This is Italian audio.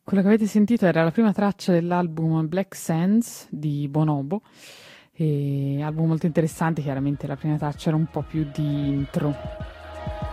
Quello che avete sentito era la prima traccia dell'album Black Sands di Bonobo, album molto interessante, chiaramente la prima traccia era un po' più di intro.